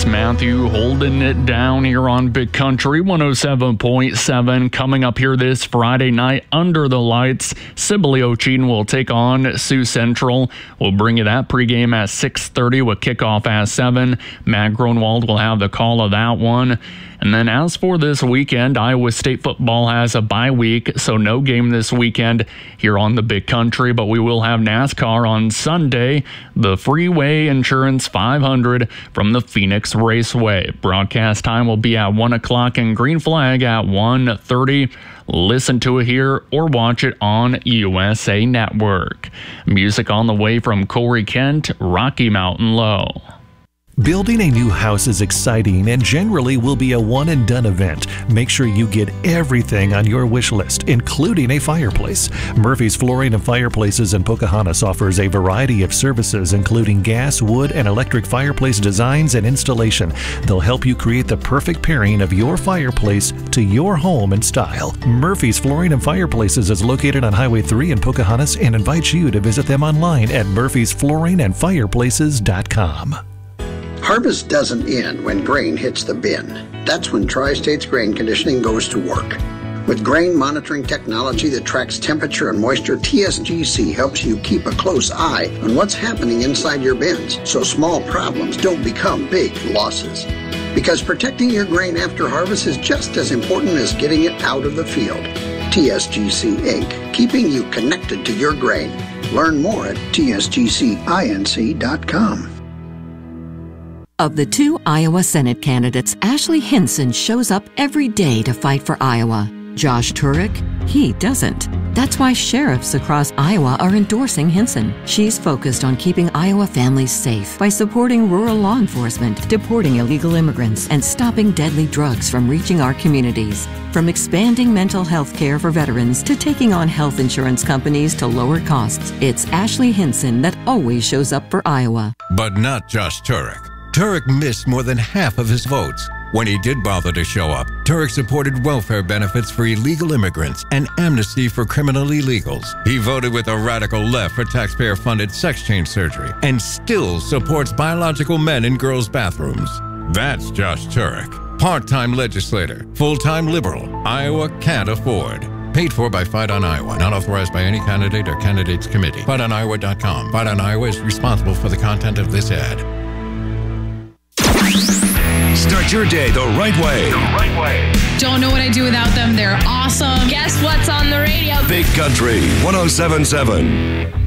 It's Matthew holding it down here on Big Country 107.7. Coming up here this Friday night, Under the Lights, Sibley Ochin will take on Sioux Central. We'll bring you that pregame at 6:30 with kickoff at 7. Matt Gronwald will have the call of that one. And then as for this weekend, Iowa State football has a bye week, so no game this weekend here on the Big Country, but we will have NASCAR on Sunday, the Freeway Insurance 500 from the Phoenix Raceway. Broadcast time will be at 1 o'clock and Green Flag at 1:30. Listen to it here or watch it on USA Network. Music on the way from Corey Kent, Rocky Mountain Low. Building a new house is exciting and generally will be a one-and-done event. Make sure you get everything on your wish list, including a fireplace. Murphy's Flooring and Fireplaces in Pocahontas offers a variety of services, including gas, wood, and electric fireplace designs and installation. They'll help you create the perfect pairing of your fireplace to your home and style. Murphy's Flooring and Fireplaces is located on Highway 3 in Pocahontas and invites you to visit them online at murphysflooringandfireplaces.com. Harvest doesn't end when grain hits the bin. That's when Tri-State's Grain Conditioning goes to work. With grain monitoring technology that tracks temperature and moisture, TSGC helps you keep a close eye on what's happening inside your bins so small problems don't become big losses. Because protecting your grain after harvest is just as important as getting it out of the field. TSGC Inc., keeping you connected to your grain. Learn more at tsgcinc.com. Of the two Iowa Senate candidates, Ashley Hinson shows up every day to fight for Iowa. Josh Turek, he doesn't. That's why sheriffs across Iowa are endorsing Hinson. She's focused on keeping Iowa families safe by supporting rural law enforcement, deporting illegal immigrants, and stopping deadly drugs from reaching our communities. From expanding mental health care for veterans to taking on health insurance companies to lower costs, it's Ashley Hinson that always shows up for Iowa. But not Josh Turek. Turek missed more than half of his votes. When he did bother to show up, Turek supported welfare benefits for illegal immigrants and amnesty for criminal illegals. He voted with the radical left for taxpayer-funded sex change surgery and still supports biological men in girls' bathrooms. That's Josh Turek. Part-time legislator, full-time liberal, Iowa can't afford. Paid for by Fight on Iowa, not authorized by any candidate or candidates committee. FightOnIowa.com. Fight on Iowa is responsible for the content of this ad. Start your day the right way. Don't know what I'd do without them. They're awesome. Guess what's on the radio? Big Country 107.7.